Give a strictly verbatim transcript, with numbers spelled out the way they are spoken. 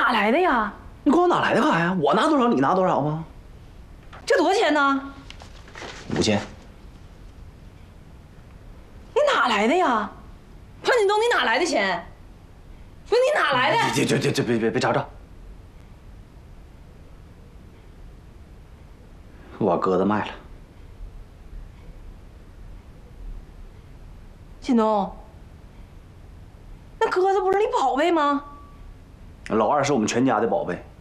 哪来的呀？ 你管我哪来的干啥呀？我拿多少你拿多少吗？ 这多少钱呢？ 五千。 你哪来的呀？潘锦东，你哪来的钱？不是你哪来的？ 这这这这别别别吵吵！我鸽子卖了。 锦东，那鸽子不是你宝贝吗？ 老二是我们全家的宝贝。